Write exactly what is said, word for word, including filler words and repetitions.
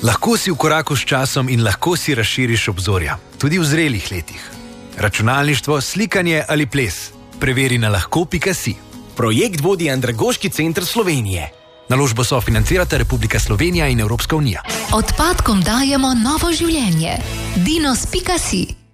Lahko si v koraku s časom in lahko si razširiš obzorja, tudi v zrelih letih. Računalništvo, slikanje ali ples. Preveri na lahko pika si. Projekt vodi Andragoški center Slovenije. Naložbo sofinancirata Republika Slovenija in Evropska unija. Odpadkom dajemo novo življenje. dinos pika si